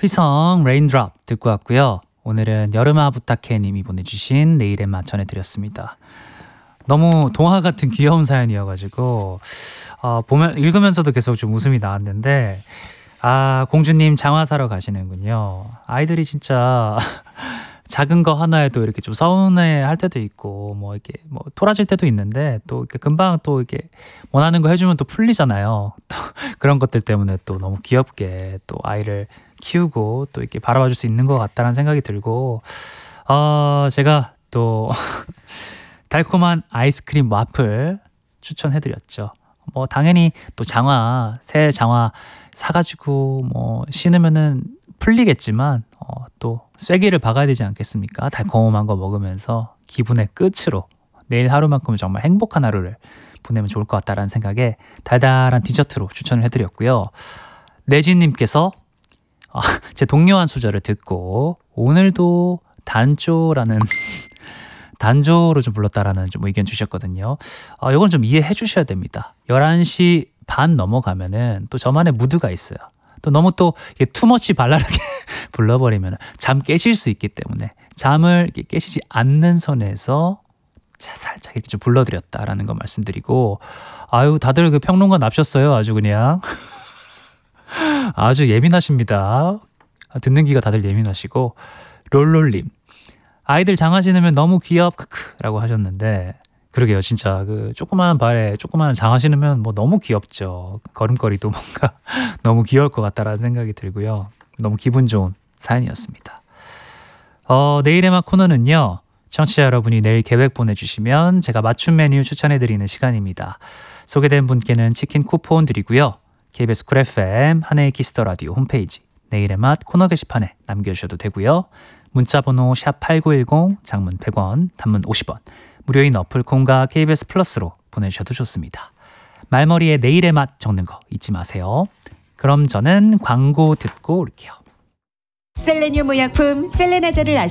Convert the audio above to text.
휘성 레인드롭 듣고 왔고요. 오늘은 여름아 부탁해 님이 보내주신 내일의 맛 전해드렸습니다. 너무 동화 같은 귀여운 사연이어가지고 보면 읽으면서도 계속 좀 웃음이 나왔는데 공주님 장화 사러 가시는군요. 아이들이 진짜 작은 거 하나에도 이렇게 좀 서운해 할 때도 있고 이렇게 토라질 때도 있는데 또 이렇게 금방 또 이렇게 원하는 거 해주면 또 풀리잖아요. 또 그런 것들 때문에 또 너무 귀엽게 또 아이를 키우고 또 이렇게 바라봐 줄 수 있는 것 같다는 생각이 들고 제가 또 달콤한 아이스크림 와플 추천해드렸죠. 당연히 또 새 장화 사가지고 신으면은 풀리겠지만 또 쐐기를 박아야 되지 않겠습니까? 달콤한 거 먹으면서 기분의 끝으로 내일 하루만큼은 정말 행복한 하루를 보내면 좋을 것 같다라는 생각에 달달한 디저트로 추천을 해드렸고요. 내진님께서 제 동료 한 소절을 듣고 오늘도 단조라는 단조로 좀 불렀다라는 좀 의견 주셨거든요. 이건 좀 이해해 주셔야 됩니다. 11시 반 넘어가면은 또 저만의 무드가 있어요. 또 너무 또 투머치 발랄하게 불러버리면 잠 깨실 수 있기 때문에 잠을 깨시지 않는 선에서 살짝 이렇게 좀 불러드렸다라는 거 말씀드리고 다들 그 평론가 납셨어요. 아주 그냥 아주 예민하십니다. 듣는 귀가 다들 예민하시고 롤롤님 아이들 장화 신으면 너무 귀엽 크크라고 하셨는데 그러게요. 진짜 그 조그마한 발에 조그마한 장화 신으면 너무 귀엽죠. 걸음걸이도 뭔가 너무 귀여울 것 같다라는 생각이 들고요. 너무 기분 좋은 사연이었습니다. 내일의 맛 코너는요. 청취자 여러분이 내일 계획 보내주시면 제가 맞춤 메뉴 추천해드리는 시간입니다. 소개된 분께는 치킨 쿠폰 드리고요. KBS 쿨 FM 한혜의 키스더 라디오 홈페이지 내일의 맛 코너 게시판에 남겨주셔도 되고요. 문자번호 샵8910 장문 100원 단문 50원 무료인 어플 콩과 KBS 플러스로 보내주셔도 좋습니다. 말머리에 내일의 맛 적는 거 잊지 마세요. 그럼 저는 광고 듣고 올게요. 셀레니움 의약품 셀레나자를